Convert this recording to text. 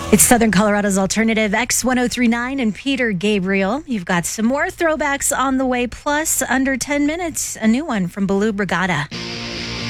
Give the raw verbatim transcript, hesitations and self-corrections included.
It's Southern Colorado's Alternative X ten thirty-nine and Peter Gabriel. You've got some more throwbacks on the way, plus under ten minutes, a new one from Baloo Brigada.